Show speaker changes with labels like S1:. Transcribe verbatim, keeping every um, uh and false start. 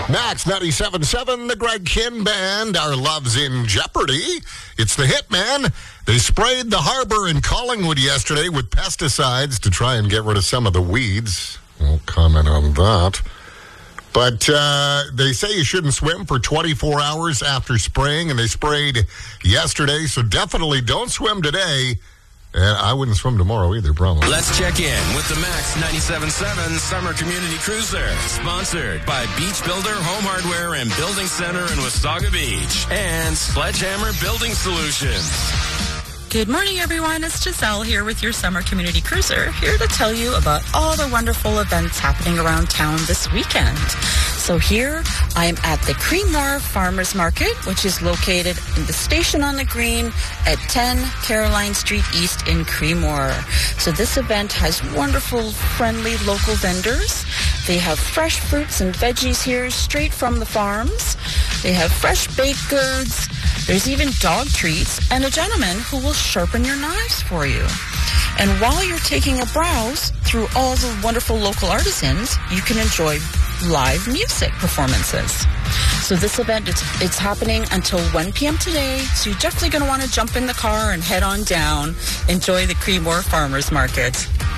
S1: Max ninety-seven point seven, the Greg Kinn Band, Our Love's in Jeopardy. It's the Hitman. They sprayed the harbor in Collingwood yesterday with pesticides to try and get rid of some of the weeds. Won't comment on that. But uh, they say you shouldn't swim for twenty-four hours after spraying, and they sprayed yesterday, so definitely don't swim today. And I wouldn't swim tomorrow either, probably.
S2: Let's check in with the Max ninety-seven point seven Summer Community Cruiser. Sponsored by Beach Builder Home Hardware and Building Center in Wasaga Beach. And Sledgehammer Building Solutions.
S3: Good morning, everyone. It's Giselle here with your Summer Community Cruiser, here to tell you about all the wonderful events happening around town this weekend. So here, I am at the Creemore Farmers Market, which is located in the Station on the Green at ten Caroline Street East in Creemore. So this event has wonderful, friendly local vendors. They have fresh fruits and veggies here straight from the farms. They have fresh baked goods. There's even dog treats and a gentleman who will sharpen your knives for you. And while you're taking a browse through all the wonderful local artisans, you can enjoy live music performances. So this event, it's, it's happening until one p.m. today, so you're definitely going to want to jump in the car and head on down. Enjoy the Creemore Farmers Market.